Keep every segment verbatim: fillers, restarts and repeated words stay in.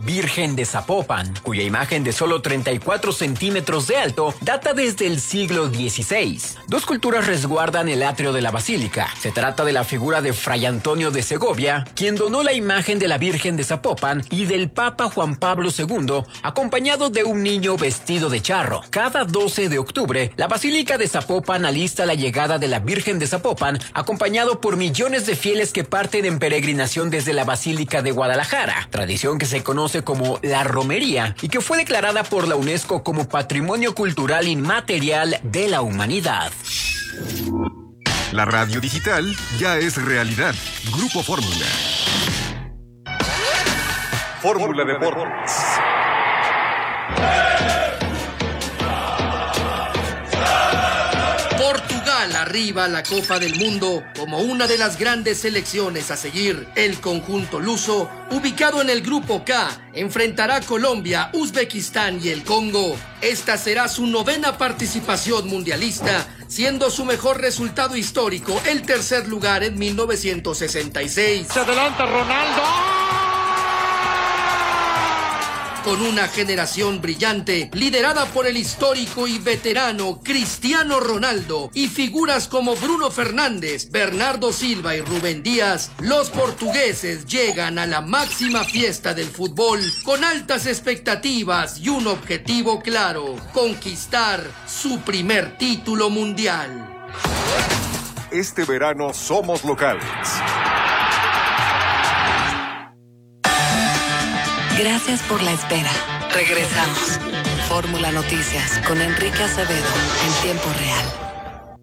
Virgen de Zapopan, cuya imagen de solo treinta y cuatro centímetros de alto data desde el siglo dieciséis. Dos culturas resguardan el atrio de la basílica. Se trata de la figura de Fray Antonio de Segovia, quien donó la imagen de la Virgen de Zapopan, y del Papa Juan Pablo segundo, acompañado de un niño vestido de charro. Cada doce de octubre, la Basílica de Zapopan alista la llegada de la Virgen de Zapopan, acompañado por millones de fieles que parten en peregrinación desde la Basílica de Guadalajara, tradición que se conoce como la romería y que fue declarada por la UNESCO como Patrimonio Cultural Inmaterial de la Humanidad. La radio digital ya es realidad. Grupo Fórmula. Fórmula Deportes. Portugal arriba a la Copa del Mundo como una de las grandes selecciones a seguir. El conjunto luso, ubicado en el Grupo K, enfrentará a Colombia, Uzbekistán y el Congo. Esta será su novena participación mundialista, siendo su mejor resultado histórico el tercer lugar en mil novecientos sesenta y seis. Se adelanta Ronaldo. Con una generación brillante, liderada por el histórico y veterano Cristiano Ronaldo y figuras como Bruno Fernández, Bernardo Silva y Rubén Díaz, los portugueses llegan a la máxima fiesta del fútbol con altas expectativas y un objetivo claro: conquistar su primer título mundial. Este verano somos locales. Gracias por la espera. Regresamos. Fórmula Noticias con Enrique Acevedo en tiempo real.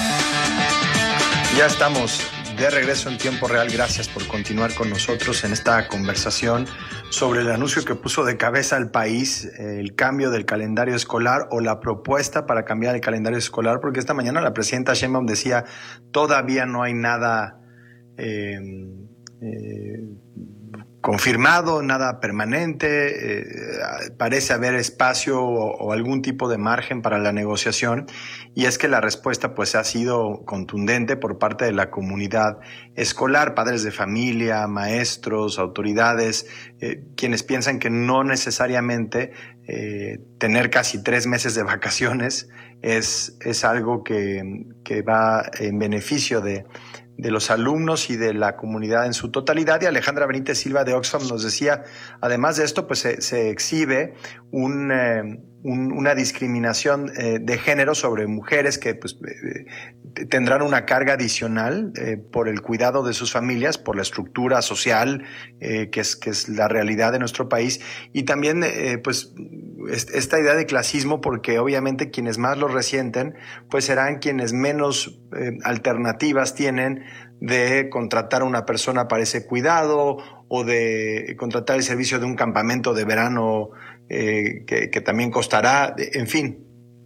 Ya estamos de regreso en tiempo real. Gracias por continuar con nosotros en esta conversación sobre el anuncio que puso de cabeza al país, el cambio del calendario escolar o la propuesta para cambiar el calendario escolar, porque esta mañana la presidenta Sheinbaum decía, todavía no hay nada eh, eh, confirmado, nada permanente, eh, parece haber espacio o, o algún tipo de margen para la negociación, y es que la respuesta pues ha sido contundente por parte de la comunidad escolar, padres de familia, maestros, autoridades, eh, quienes piensan que no necesariamente eh, tener casi tres meses de vacaciones es, es algo que, que va en beneficio de de los alumnos y de la comunidad en su totalidad. Y Alejandra Benítez Silva de Oxfam nos decía, además de esto, pues se, se exhibe un, eh, un, una discriminación eh, de género sobre mujeres que pues eh, tendrán una carga adicional eh, por el cuidado de sus familias, por la estructura social eh, que es, que es la realidad de nuestro país, y también eh, pues esta idea de clasismo, porque obviamente quienes más lo resienten pues serán quienes menos eh, alternativas tienen de contratar a una persona para ese cuidado o de contratar el servicio de un campamento de verano eh, que, que también costará, en fin.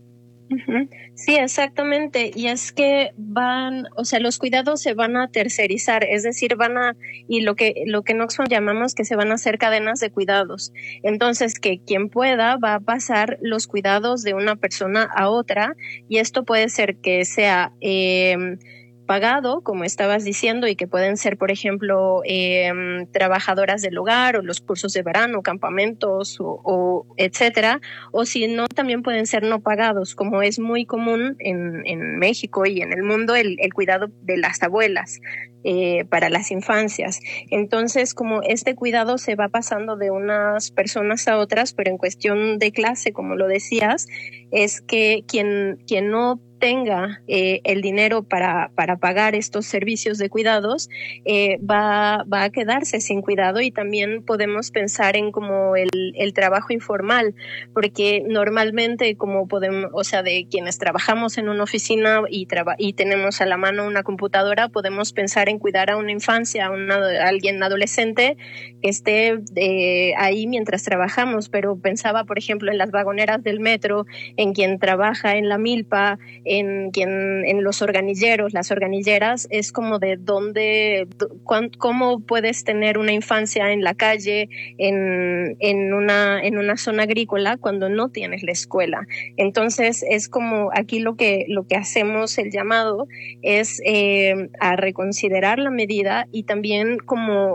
Sí, exactamente. Y es que van, o sea, los cuidados se van a tercerizar, es decir, van a, y lo que, lo que en Oxfam llamamos que se van a hacer cadenas de cuidados. Entonces, que quien pueda va a pasar los cuidados de una persona a otra, y esto puede ser que sea eh, pagado, como estabas diciendo, y que pueden ser, por ejemplo, eh, trabajadoras del hogar o los cursos de verano, campamentos o, o etcétera, o si no, también pueden ser no pagados, como es muy común en, en México y en el mundo, el, el cuidado de las abuelas eh, para las infancias. Entonces, como este cuidado se va pasando de unas personas a otras, pero en cuestión de clase, como lo decías, es que quien, quien no tenga eh, el dinero para, para pagar estos servicios de cuidados, eh, va, va a quedarse sin cuidado. Y también podemos pensar en como el, el trabajo informal, porque normalmente como podemos, o sea, de quienes trabajamos en una oficina y, traba, y tenemos a la mano una computadora, podemos pensar en cuidar a una infancia, a, una, a alguien adolescente que esté eh, ahí mientras trabajamos, pero pensaba, por ejemplo, en las vagoneras del metro, en quien trabaja en la milpa, en quien en los organilleros, las organilleras, es como de dónde, cómo puedes tener una infancia en la calle, en, en una en una zona agrícola cuando no tienes la escuela. Entonces es como aquí lo que lo que hacemos el llamado es eh, a reconsiderar la medida y también como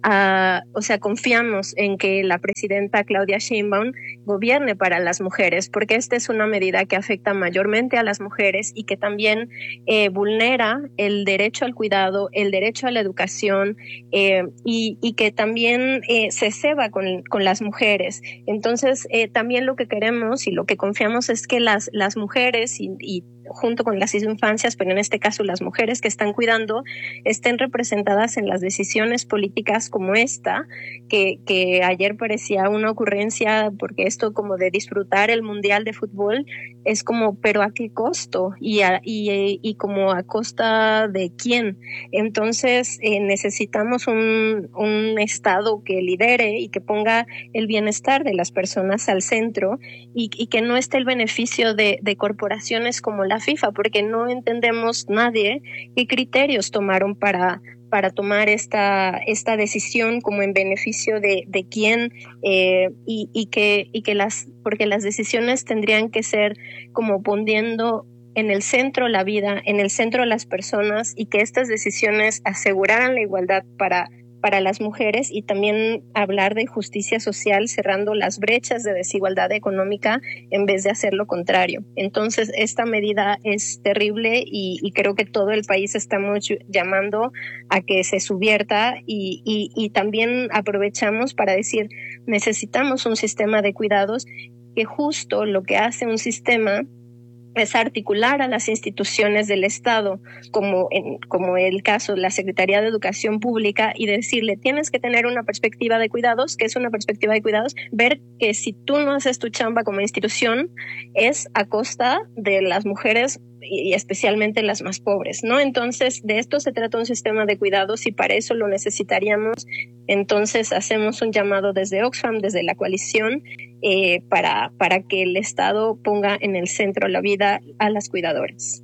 a, o sea, confiamos en que la presidenta Claudia Sheinbaum gobierne para las mujeres, porque esta es una medida que afecta mayormente a las mujeres y que también eh, vulnera el derecho al cuidado, el derecho a la educación eh, y, y que también eh, se ceba con, con las mujeres. Entonces, eh, también lo que queremos y lo que confiamos es que las, las mujeres y, y junto con las infancias, pero en este caso las mujeres que están cuidando, estén representadas en las decisiones políticas como esta, que, que ayer parecía una ocurrencia, porque esto como de disfrutar el Mundial de Fútbol es como, pero ¿a qué costo? Y, a, y, y como a costa de quién. Entonces eh, necesitamos un, un Estado que lidere y que ponga el bienestar de las personas al centro y, y que no esté el beneficio de, de corporaciones como la FIFA, porque no entendemos nadie qué criterios tomaron para, para tomar esta, esta decisión como en beneficio de, de quién eh, y, y, que, y que las, porque las decisiones tendrían que ser como poniendo en el centro la vida, en el centro las personas y que estas decisiones aseguraran la igualdad para para las mujeres y también hablar de justicia social cerrando las brechas de desigualdad económica en vez de hacer lo contrario. Entonces, esta medida es terrible y, y creo que todo el país estamos llamando a que se subvierta y, y, y también aprovechamos para decir, necesitamos un sistema de cuidados que justo lo que hace un sistema es articular a las instituciones del Estado, como en como el caso de la Secretaría de Educación Pública, y decirle, tienes que tener una perspectiva de cuidados, que es una perspectiva de cuidados, ver que si tú no haces tu chamba como institución, es a costa de las mujeres y especialmente las más pobres, ¿no? Entonces, de esto se trata un sistema de cuidados y para eso lo necesitaríamos. Entonces, hacemos un llamado desde Oxfam, desde la coalición, eh, para, para que el Estado ponga en el centro la vida a las cuidadoras.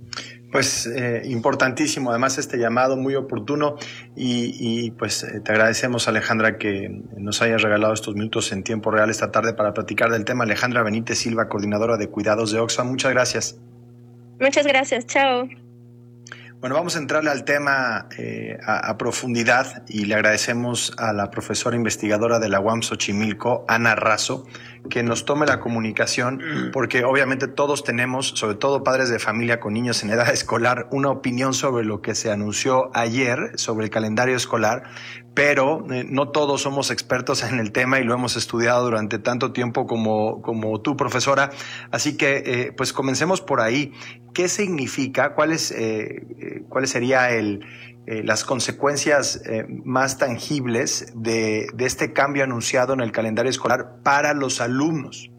Pues eh, importantísimo, además este llamado muy oportuno y, y pues eh, te agradecemos, Alejandra, que nos hayas regalado estos minutos en tiempo real esta tarde para platicar del tema. Alejandra Benítez Silva, coordinadora de cuidados de Oxfam, muchas gracias. Muchas gracias, chao. Bueno, vamos a entrarle al tema eh, a, a profundidad y le agradecemos a la profesora investigadora de la U A M Xochimilco, Ana Razo, que nos tome la comunicación, porque obviamente todos tenemos, sobre todo padres de familia con niños en edad escolar, una opinión sobre lo que se anunció ayer sobre el calendario escolar, pero eh, no todos somos expertos en el tema y lo hemos estudiado durante tanto tiempo como, como tú, profesora. Así que, eh, pues comencemos por ahí. ¿Qué significa? ¿Cuáles, eh, eh, cuáles serían el, eh, las consecuencias eh, más tangibles de, de este cambio anunciado en el calendario escolar para los alumnos?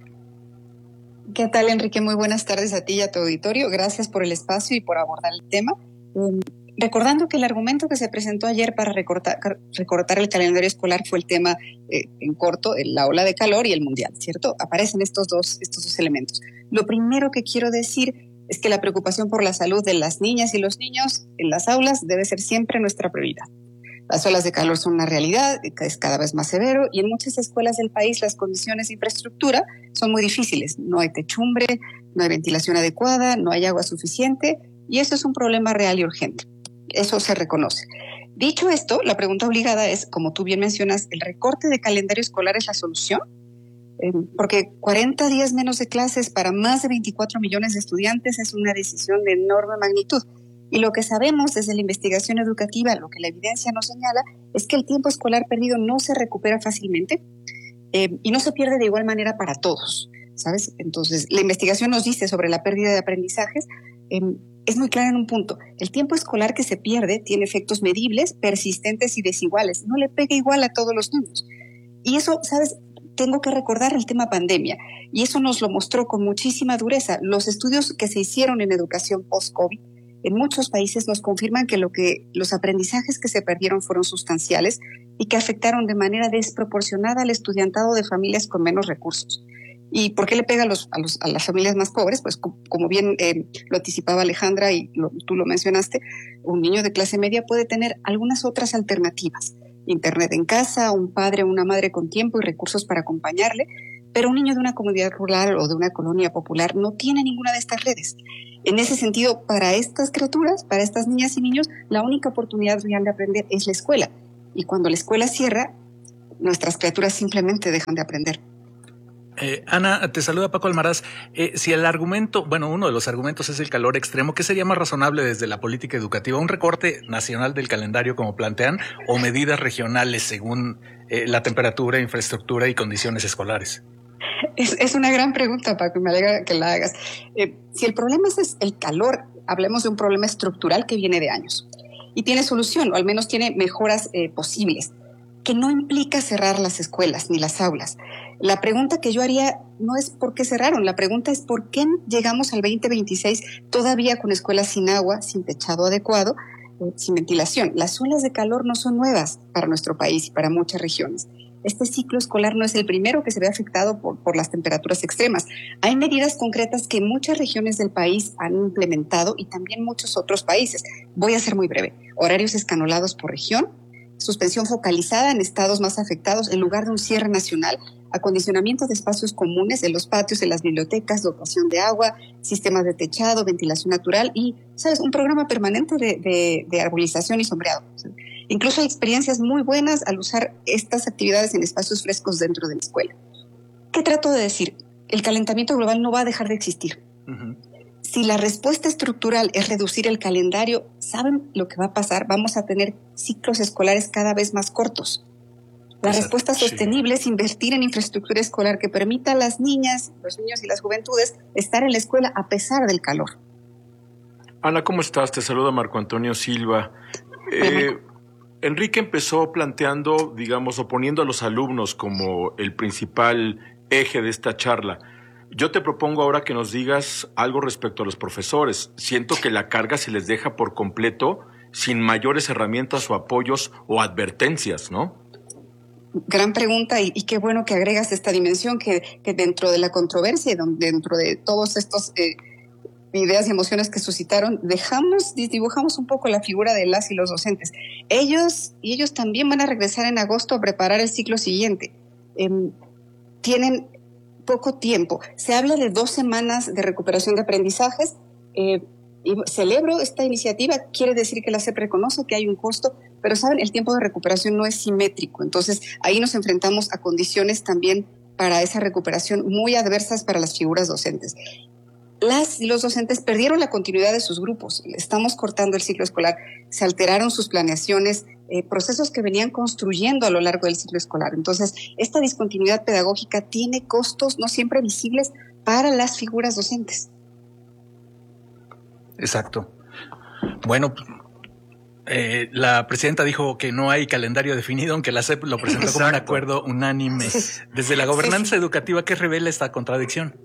¿Qué tal, Enrique? Muy buenas tardes a ti y a tu auditorio. Gracias por el espacio y por abordar el tema. Um, recordando que el argumento que se presentó ayer para recortar, recortar el calendario escolar fue el tema, eh, en corto, la ola de calor y el mundial, ¿cierto? Aparecen estos dos, estos dos elementos. Lo primero que quiero decir es que la preocupación por la salud de las niñas y los niños en las aulas debe ser siempre nuestra prioridad. Las olas de calor son una realidad, es cada vez más severo y en muchas escuelas del país las condiciones de infraestructura son muy difíciles. No hay techumbre, no hay ventilación adecuada, no hay agua suficiente y eso es un problema real y urgente. Eso se reconoce. Dicho esto, la pregunta obligada es, como tú bien mencionas, ¿el recorte de calendario escolar es la solución? Eh, porque cuarenta días menos de clases para más de veinticuatro millones de estudiantes es una decisión de enorme magnitud. Y lo que sabemos desde la investigación educativa, lo que la evidencia nos señala, es que el tiempo escolar perdido no se recupera fácilmente eh, y no se pierde de igual manera para todos, ¿sabes? Entonces, la investigación nos dice sobre la pérdida de aprendizajes, eh, es muy clara en un punto. El tiempo escolar que se pierde tiene efectos medibles, persistentes y desiguales. No le pega igual a todos los niños. Y eso, ¿sabes? Tengo que recordar el tema pandemia, y eso nos lo mostró con muchísima dureza. Los estudios que se hicieron en educación post-COVID en muchos países nos confirman que, lo que los aprendizajes que se perdieron fueron sustanciales y que afectaron de manera desproporcionada al estudiantado de familias con menos recursos. ¿Y por qué le pega a, los, a, los, a las familias más pobres? Pues como, como bien eh, lo anticipaba Alejandra y lo, tú lo mencionaste, un niño de clase media puede tener algunas otras alternativas. Internet en casa, un padre o una madre con tiempo y recursos para acompañarle, pero un niño de una comunidad rural o de una colonia popular no tiene ninguna de estas redes. En ese sentido, para estas criaturas, para estas niñas y niños, la única oportunidad real de aprender es la escuela. Y cuando la escuela cierra, nuestras criaturas simplemente dejan de aprender. Eh, Ana, te saluda Paco Almaraz. Eh, si el argumento, bueno, uno de los argumentos es el calor extremo, ¿qué sería más razonable desde la política educativa? ¿Un recorte nacional del calendario como plantean o medidas regionales según eh, la temperatura, infraestructura y condiciones escolares? Es, es una gran pregunta, Paco, y me alegra que la hagas. Eh, si el problema es el calor, hablemos de un problema estructural que viene de años y tiene solución, o al menos tiene mejoras eh, posibles, que no implica cerrar las escuelas ni las aulas. La pregunta que yo haría no es por qué cerraron, la pregunta es por qué llegamos al veinte veintiséis todavía con escuelas sin agua, sin techado adecuado, eh, sin ventilación. Las olas de calor no son nuevas para nuestro país y para muchas regiones. Este ciclo escolar no es el primero que se ve afectado por, por las temperaturas extremas. Hay medidas concretas que muchas regiones del país han implementado y también muchos otros países. Voy a ser muy breve. Horarios escanolados por región, suspensión focalizada en estados más afectados en lugar de un cierre nacional, acondicionamiento de espacios comunes en los patios, en las bibliotecas, dotación de agua, sistemas de techado, ventilación natural y, ¿sabes?, un programa permanente de, de, de arbolización y sombreado. Incluso hay experiencias muy buenas al usar estas actividades en espacios frescos dentro de la escuela. ¿Qué trato de decir? El calentamiento global no va a dejar de existir. Uh-huh. Si la respuesta estructural es reducir el calendario, ¿saben lo que va a pasar? Vamos a tener ciclos escolares cada vez más cortos. La Exacto, respuesta sostenible sí. es invertir en infraestructura escolar que permita a las niñas, los niños y las juventudes estar en la escuela a pesar del calor. Ana, ¿cómo estás? Te saluda Marco Antonio Silva. Eh, Enrique empezó planteando, digamos, oponiendo a los alumnos como el principal eje de esta charla. Yo te propongo ahora que nos digas algo respecto a los profesores. Siento que la carga se les deja por completo sin mayores herramientas o apoyos o advertencias, ¿no? Gran pregunta y, y qué bueno que agregas esta dimensión que, que dentro de la controversia, dentro de todos estos eh, ideas y emociones que suscitaron, dejamos, dibujamos un poco la figura de las y los docentes. Ellos y ellos también van a regresar en agosto a preparar el ciclo siguiente. Eh, tienen poco tiempo. Se habla de dos semanas de recuperación de aprendizajes. Eh, y celebro esta iniciativa, quiere decir que la S E P reconoce que hay un costo, pero saben, el tiempo de recuperación no es simétrico. Entonces, ahí nos enfrentamos a condiciones también para esa recuperación muy adversas para las figuras docentes. Las y los docentes perdieron la continuidad de sus grupos. Estamos cortando el ciclo escolar. Se alteraron sus planeaciones, eh, procesos que venían construyendo a lo largo del ciclo escolar. Entonces, esta discontinuidad pedagógica tiene costos no siempre visibles para las figuras docentes. Exacto. Bueno, eh, la presidenta dijo que no hay calendario definido, aunque la S E P lo presentó Exacto. como un acuerdo unánime. Desde la gobernanza sí, sí. educativa, ¿qué revela esta contradicción?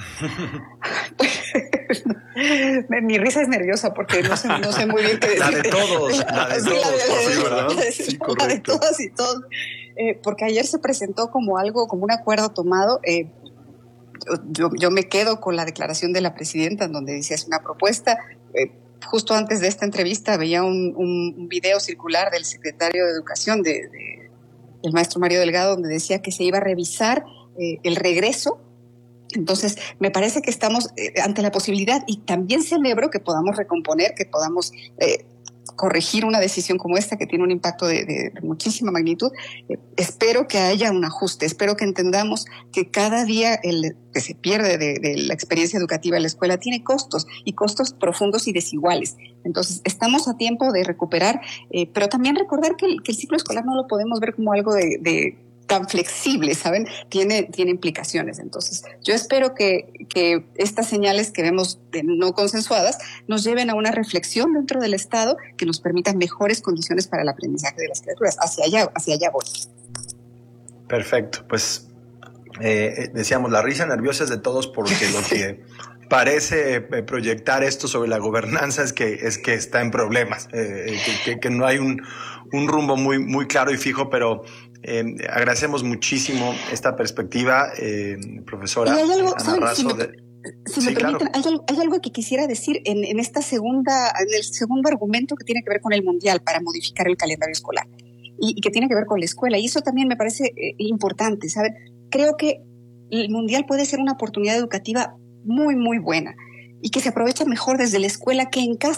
Mi risa es nerviosa porque no sé, no sé muy bien qué decir. La de todos, la de todos, sí, ¿verdad? Sí, la de todos y todos. Eh, porque ayer se presentó como algo, como un acuerdo tomado. Eh, yo, yo me quedo con la declaración de la presidenta en donde dice es una propuesta. Eh, justo antes de esta entrevista veía un, un video circular del secretario de Educación, de, de, del maestro Mario Delgado, donde decía que se iba a revisar eh, el regreso. Entonces, me parece que estamos eh, ante la posibilidad y también celebro que podamos recomponer, que podamos eh, corregir una decisión como esta que tiene un impacto de, de, de muchísima magnitud. Eh, espero que haya un ajuste, espero que entendamos que cada día el que se pierde de, de la experiencia educativa en la escuela tiene costos y costos profundos y desiguales. Entonces, estamos a tiempo de recuperar, eh, pero también recordar que el, que el ciclo escolar no lo podemos ver como algo de... de tan flexible, ¿saben? Tiene, tiene implicaciones. Entonces, yo espero que, que estas señales que vemos de no consensuadas nos lleven a una reflexión dentro del Estado que nos permitan mejores condiciones para el aprendizaje de las criaturas. Hacia allá, hacia allá voy. Perfecto. Pues eh, decíamos, la risa nerviosa es de todos porque lo que parece proyectar esto sobre la gobernanza es que, es que está en problemas, eh, que, que, que no hay un, un rumbo muy, muy claro y fijo, pero Eh, agradecemos muchísimo esta perspectiva, eh, profesora. Y hay algo, Ana ¿saben? Razo, Si me, de... si sí, me permiten, claro. hay, hay algo que quisiera decir en, en esta segunda, en el segundo argumento que tiene que ver con el mundial para modificar el calendario escolar y, y que tiene que ver con la escuela. Y eso también me parece eh, importante, ¿saben? Creo que el mundial puede ser una oportunidad educativa muy, muy buena y que se aprovecha mejor desde la escuela que en casa.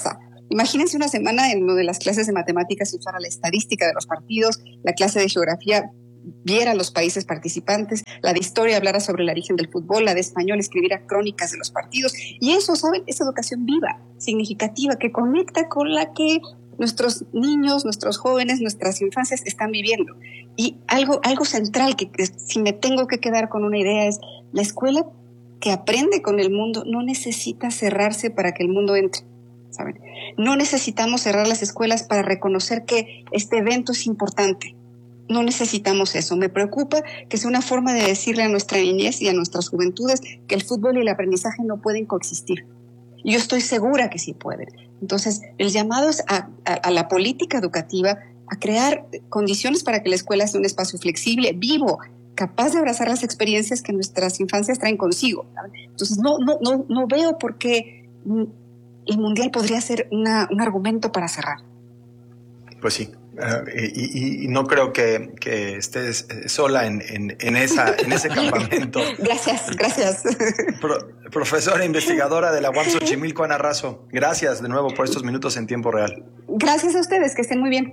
Imagínense una semana en donde las clases de matemáticas se usara la estadística de los partidos, la clase de geografía viera los países participantes, la de historia hablara sobre el origen del fútbol, la de español escribiera crónicas de los partidos. Y eso, ¿saben? Es educación viva, significativa, que conecta con la que nuestros niños, nuestros jóvenes, nuestras infancias están viviendo. Y algo, algo central, que, que si me tengo que quedar con una idea, es la escuela que aprende con el mundo no necesita cerrarse para que el mundo entre, ¿saben? No necesitamos cerrar las escuelas para reconocer que este evento es importante. No necesitamos eso. Me preocupa que sea una forma de decirle a nuestra niñez y a nuestras juventudes que el fútbol y el aprendizaje no pueden coexistir. Yo estoy segura que sí pueden. Entonces, el llamado es a, a, a la política educativa a crear condiciones para que la escuela sea un espacio flexible, vivo, capaz de abrazar las experiencias que nuestras infancias traen consigo. Entonces, no, no, no, no veo por qué el Mundial podría ser una, un argumento para cerrar. Pues sí. Uh, y, y no creo que, que estés sola en, en, en, esa, en ese campamento. Gracias, gracias. Pro, profesora investigadora de la U A M Xochimilco, Ana Razo, gracias de nuevo por estos minutos en tiempo real. Gracias a ustedes, que estén muy bien.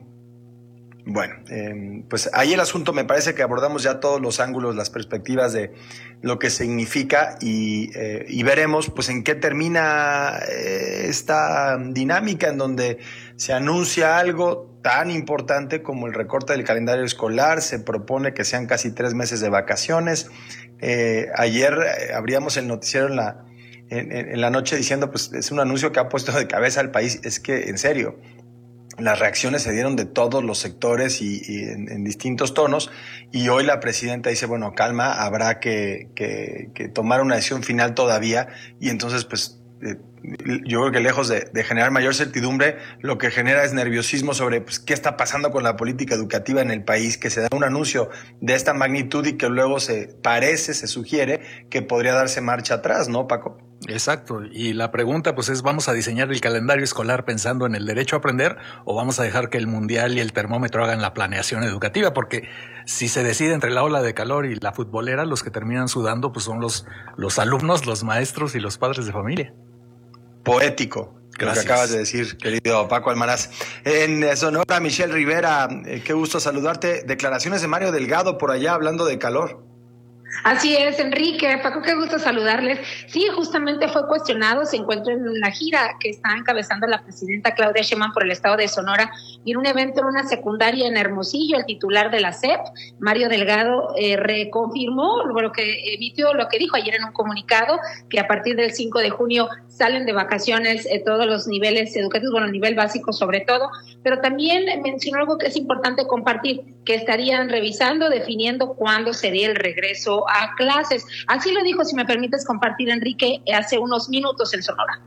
Bueno, eh, pues ahí el asunto, me parece que abordamos ya todos los ángulos, las perspectivas de lo que significa y, eh, y veremos pues en qué termina eh, esta dinámica en donde se anuncia algo tan importante como el recorte del calendario escolar, se propone que sean casi tres meses de vacaciones. Eh, ayer eh, abríamos el noticiero en la, en, en la noche diciendo pues es un anuncio que ha puesto de cabeza al país. Es que en serio, las reacciones se dieron de todos los sectores y, y en, en distintos tonos, y hoy la presidenta dice, bueno, calma, habrá que, que, que tomar una decisión final todavía, y entonces pues eh, yo creo que lejos de, de generar mayor certidumbre, lo que genera es nerviosismo sobre pues, qué está pasando con la política educativa en el país, que se da un anuncio de esta magnitud y que luego se parece, se sugiere que podría darse marcha atrás, ¿no, Paco? Exacto, y la pregunta pues es, ¿vamos a diseñar el calendario escolar pensando en el derecho a aprender o vamos a dejar que el mundial y el termómetro hagan la planeación educativa? Porque si se decide entre la ola de calor y la futbolera, los que terminan sudando pues son los, los alumnos, los maestros y los padres de familia. Poético, Gracias. Lo que acabas de decir, querido Paco Almaraz. En Sonora, Michelle Rivera, eh, qué gusto saludarte. Declaraciones de Mario Delgado por allá hablando de calor. Así es, Enrique. Paco, qué gusto saludarles. Sí, justamente fue cuestionado, se encuentra en la gira que está encabezando la presidenta Claudia Sheinbaum por el estado de Sonora y en un evento en una secundaria en Hermosillo, el titular de la S E P, Mario Delgado, eh, reconfirmó lo que emitió, lo que dijo ayer en un comunicado, que a partir del cinco de junio salen de vacaciones eh, todos los niveles educativos, bueno, el nivel básico sobre todo, pero también mencionó algo que es importante compartir, que estarían revisando, definiendo cuándo sería el regreso a clases. Así lo dijo, si me permites compartir, Enrique, hace unos minutos en Sonora.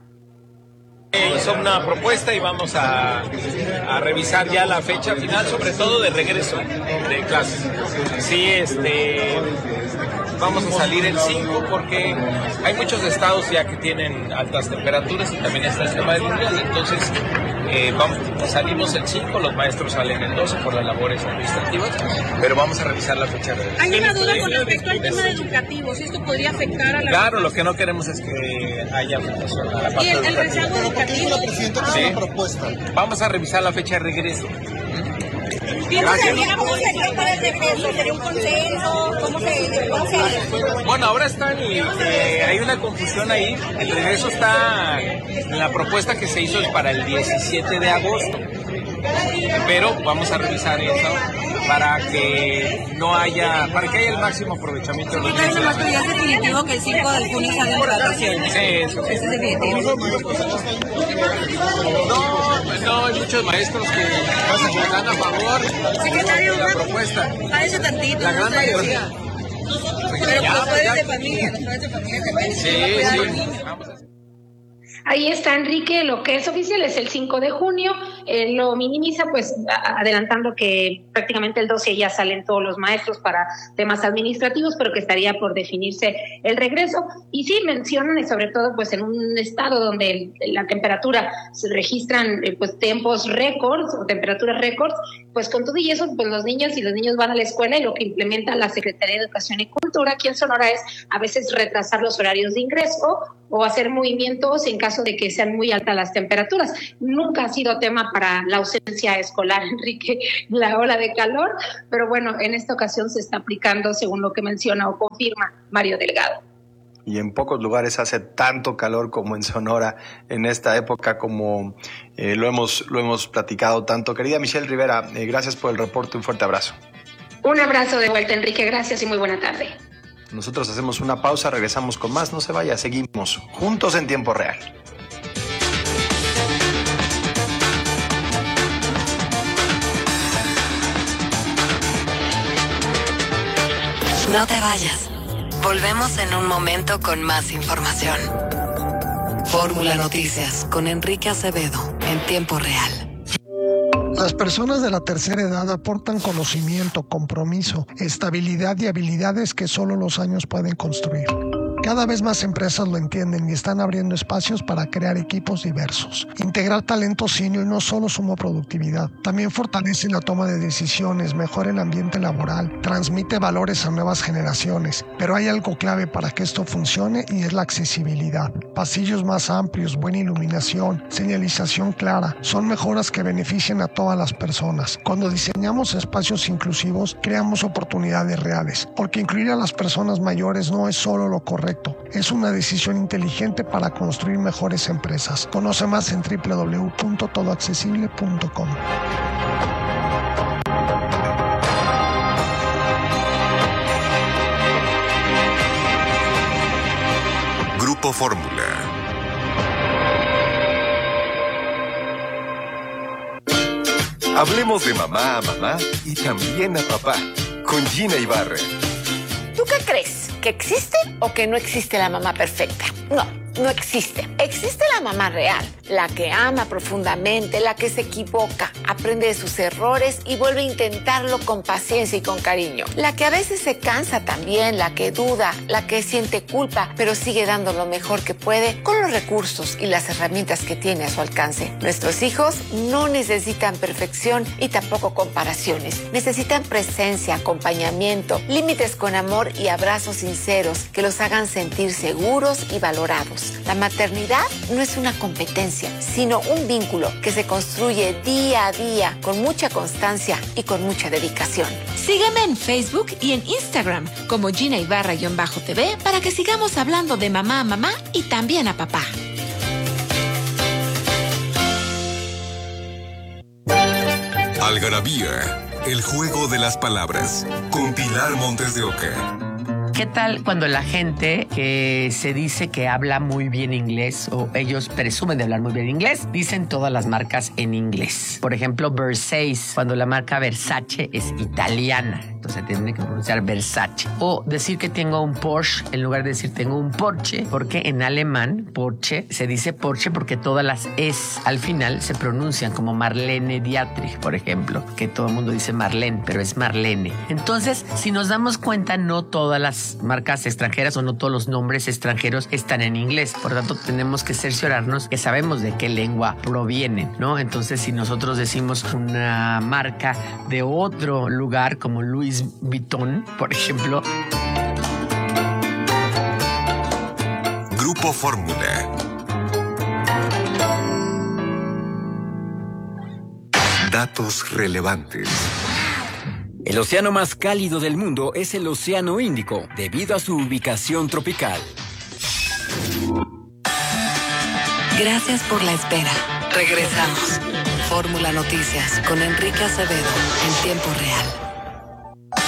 Hizo una propuesta y vamos a, a revisar ya la fecha final, sobre todo de regreso de clases. Sí, este, vamos a salir el cinco porque hay muchos estados ya que tienen altas temperaturas y también está el tema de lluvias, entonces eh, vamos, salimos el cinco, los maestros salen el doce por las labores administrativas, pero vamos a revisar la fecha de regreso. Hay una duda con respecto al tema educativo, si esto podría afectar a la... Claro, lo que no queremos es que haya afectación a la parte ¿Y el, el educativa. rezago educativo? Sí. Vamos a revisar la fecha de regreso. ¿Cómo sería, ¿Cómo sería el regreso? ¿Sería un consenso? ¿Cómo se, cómo se... Bueno, ahora están y eh, hay una confusión ahí. El regreso está en la propuesta que se hizo es para el diecisiete de agosto. Pero vamos a revisar eso para que no haya, para que haya el máximo aprovechamiento de los niños. Entonces, ¿no es definitivo que el cinco de junio salen de vacaciones? Sí, eso. ¿Eso es definitivo? No, no, hay muchos maestros que están a favor Secretario, de la propuesta. Parece tantito. La gran mayoría. Pero los padres de familia, los padres de familia también. Sí, sí. Vamos a... Ahí está, Enrique, lo que es oficial es el cinco de junio, eh, lo minimiza pues adelantando que prácticamente el doce ya salen todos los maestros para temas administrativos, pero que estaría por definirse el regreso. Y sí, mencionan, y sobre todo pues en un estado donde el, la temperatura se registran eh, pues tiempos récords o temperaturas récords, pues con todo y eso pues los niños y los niños van a la escuela y lo que implementa la Secretaría de Educación y Cultura cultura aquí en Sonora es a veces retrasar los horarios de ingreso o hacer movimientos en caso de que sean muy altas las temperaturas. Nunca ha sido tema para la ausencia escolar, Enrique, la ola de calor, pero bueno, en esta ocasión se está aplicando según lo que menciona o confirma Mario Delgado. Y en pocos lugares hace tanto calor como en Sonora en esta época, como eh, lo hemos lo hemos platicado tanto. Querida Michelle Rivera, eh, gracias por el reporte, un fuerte abrazo. Un abrazo de vuelta, Enrique, gracias y muy buena tarde. Nosotros hacemos una pausa, regresamos con más, no se vaya, seguimos juntos en tiempo real. No te vayas. Volvemos en un momento con más información. Fórmula Noticias con Enrique Acevedo en tiempo real. Las personas de la tercera edad aportan conocimiento, compromiso, estabilidad y habilidades que solo los años pueden construir. Cada vez más empresas lo entienden y están abriendo espacios para crear equipos diversos. Integrar talento senior no solo suma productividad, también fortalece la toma de decisiones, mejora el ambiente laboral, transmite valores a nuevas generaciones. Pero hay algo clave para que esto funcione y es la accesibilidad. Pasillos más amplios, buena iluminación, señalización clara, son mejoras que benefician a todas las personas. Cuando diseñamos espacios inclusivos, creamos oportunidades reales, porque incluir a las personas mayores no es solo lo correcto. Es una decisión inteligente para construir mejores empresas. Conoce más en doble u doble u doble u punto todo accesible punto com. Grupo Fórmula. Hablemos de mamá a mamá y también a papá, con Gina Ibarra. ¿Tú qué crees? ¿Que existe o que no existe la mamá perfecta? No, no existe. Existe la mamá real, la que ama profundamente, la que se equivoca, aprende de sus errores y vuelve a intentarlo con paciencia y con cariño. La que a veces se cansa también, la que duda, la que siente culpa, pero sigue dando lo mejor que puede con los recursos y las herramientas que tiene a su alcance. Nuestros hijos no necesitan perfección y tampoco comparaciones. Necesitan presencia, acompañamiento, límites con amor y abrazos sinceros que los hagan sentir seguros y valorados. La maternidad no es una competencia, sino un vínculo que se construye día a día con mucha constancia y con mucha dedicación. Sígueme en Facebook y en Instagram como Gina Ibarra-T V para que sigamos hablando de mamá a mamá y también a papá. Algarabía, el juego de las palabras, con Pilar Montes de Oca. ¿Qué tal cuando la gente que se dice que habla muy bien inglés o ellos presumen de hablar muy bien inglés, dicen todas las marcas en inglés? Por ejemplo, Versace, cuando la marca Versace es italiana, entonces tienen que pronunciar Versace. O decir que tengo un Porsche en lugar de decir tengo un Porsche, porque en alemán Porsche se dice Porsche porque todas las es al final se pronuncian como Marlene Dietrich, por ejemplo, que todo el mundo dice Marlene, pero es Marlene. Entonces, si nos damos cuenta, no todas las marcas extranjeras o no todos los nombres extranjeros están en inglés. Por tanto, tenemos que cerciorarnos que sabemos de qué lengua provienen, ¿no? Entonces, si nosotros decimos una marca de otro lugar como Louis Vuitton, por ejemplo. Grupo Fórmula. Datos relevantes. El océano más cálido del mundo es el Océano Índico, debido a su ubicación tropical. Gracias por la espera. Regresamos. Fórmula Noticias con Enrique Acevedo en tiempo real.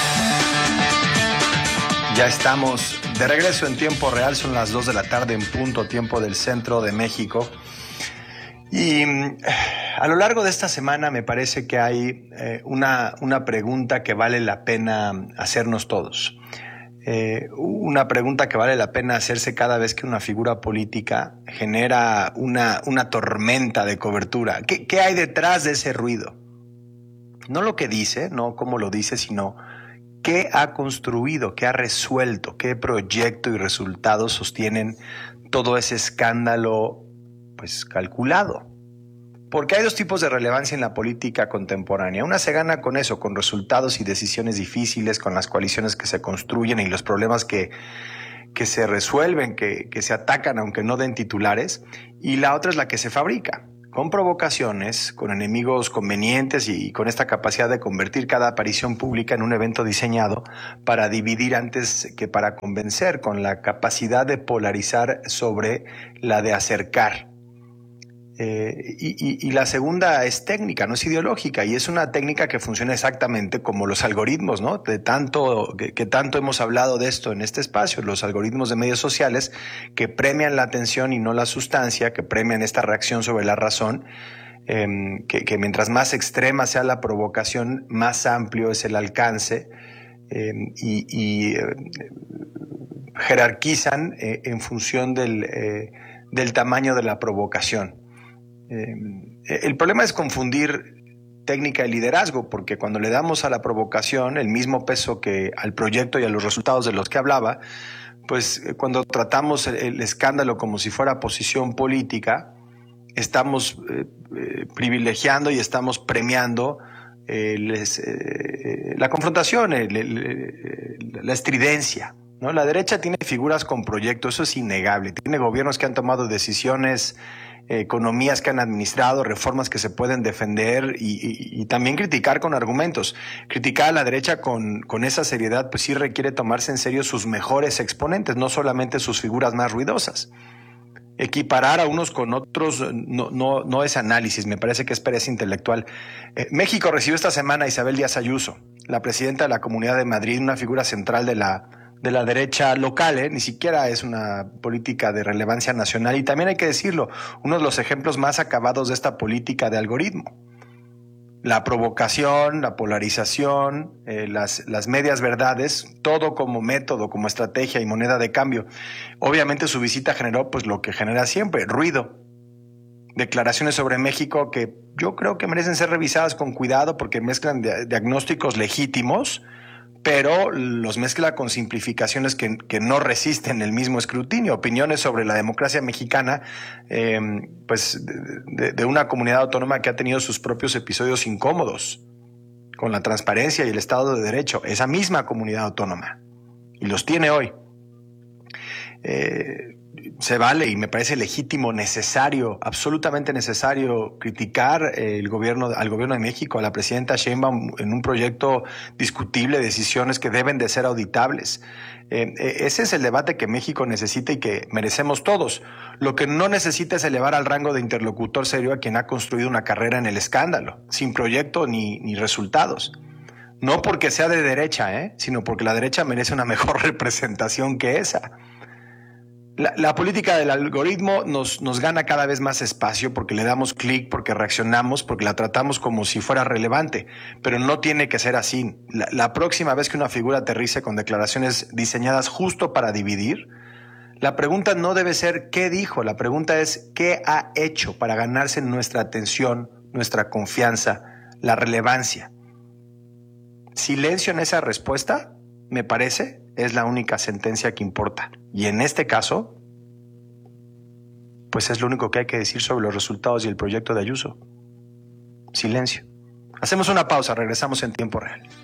Ya estamos de regreso en tiempo real, son las dos de la tarde en punto, tiempo del centro de México. Y a lo largo de esta semana me parece que hay eh, una, una pregunta que vale la pena hacernos todos. Eh, una pregunta que vale la pena hacerse cada vez que una figura política genera una, una tormenta de cobertura. ¿Qué, qué hay detrás de ese ruido? No lo que dice, no cómo lo dice, sino qué ha construido, qué ha resuelto, qué proyecto y resultados sostienen todo ese escándalo pues calculado. Porque hay dos tipos de relevancia en la política contemporánea. Una se gana con eso, con resultados y decisiones difíciles, con las coaliciones que se construyen y los problemas que, que se resuelven, que, que se atacan aunque no den titulares. Y la otra es la que se fabrica, con provocaciones, con enemigos convenientes y con esta capacidad de convertir cada aparición pública en un evento diseñado para dividir antes que para convencer, con la capacidad de polarizar sobre la de acercar. Eh, y, y, y la segunda es técnica, no es ideológica, y es una técnica que funciona exactamente como los algoritmos, ¿no? De tanto, que, que tanto hemos hablado de esto en este espacio, los algoritmos de medios sociales que premian la atención y no la sustancia, que premian esta reacción sobre la razón, eh, que, que mientras más extrema sea la provocación, más amplio es el alcance, eh, y, y eh, jerarquizan eh, en función del, eh, del tamaño de la provocación. Eh, el problema es confundir técnica y liderazgo, porque cuando le damos a la provocación el mismo peso que al proyecto y a los resultados de los que hablaba, pues cuando tratamos el, el escándalo como si fuera posición política, estamos eh, eh, privilegiando y estamos premiando eh, les, eh, la confrontación, el, el, el, la estridencia, ¿no? La derecha tiene figuras con proyectos, eso es innegable. Tiene gobiernos que han tomado decisiones, economías que han administrado, reformas que se pueden defender y, y, y también criticar con argumentos. Criticar a la derecha con, con esa seriedad, pues sí requiere tomarse en serio sus mejores exponentes, no solamente sus figuras más ruidosas. Equiparar a unos con otros no, no, no es análisis, me parece que es pereza intelectual. Eh, México recibió esta semana a Isabel Díaz Ayuso, la presidenta de la Comunidad de Madrid, una figura central de la de la derecha local, ¿eh? Ni siquiera es una política de relevancia nacional. Y también hay que decirlo, uno de los ejemplos más acabados de esta política de algoritmo. La provocación, la polarización, eh, las, las medias verdades, todo como método, como estrategia y moneda de cambio. Obviamente su visita generó pues lo que genera siempre, ruido. Declaraciones sobre México que yo creo que merecen ser revisadas con cuidado porque mezclan de, diagnósticos legítimos, pero los mezcla con simplificaciones que, que no resisten el mismo escrutinio. Opiniones sobre la democracia mexicana, eh, pues de, de una comunidad autónoma que ha tenido sus propios episodios incómodos con la transparencia y el Estado de Derecho, esa misma comunidad autónoma, y los tiene hoy. Eh, se vale y me parece legítimo, necesario, absolutamente necesario criticar el gobierno, al gobierno de México, a la presidenta Sheinbaum en un proyecto discutible, decisiones que deben de ser auditables. Eh, ese es el debate que México necesita y que merecemos todos. Lo que no necesita es elevar al rango de interlocutor serio a quien ha construido una carrera en el escándalo, sin proyecto ni, ni resultados. No porque sea de derecha, ¿eh? sino porque la derecha merece una mejor representación que esa. La, la política del algoritmo nos, nos gana cada vez más espacio porque le damos clic, porque reaccionamos, porque la tratamos como si fuera relevante, pero no tiene que ser así. La, la próxima vez que una figura aterrice con declaraciones diseñadas justo para dividir, la pregunta no debe ser ¿qué dijo? La pregunta es ¿qué ha hecho para ganarse nuestra atención, nuestra confianza, la relevancia? Silencio en esa respuesta, me parece, es la única sentencia que importa. Y en este caso, pues es lo único que hay que decir sobre los resultados y el proyecto de Ayuso. Silencio. Hacemos una pausa, regresamos en tiempo real.